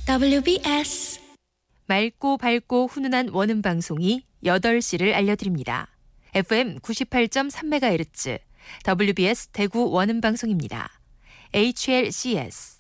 WBS 맑고 밝고 훈훈한 원음 방송이 8시를 알려드립니다. FM 98.3MHz WBS 대구 원음 방송입니다. HLCS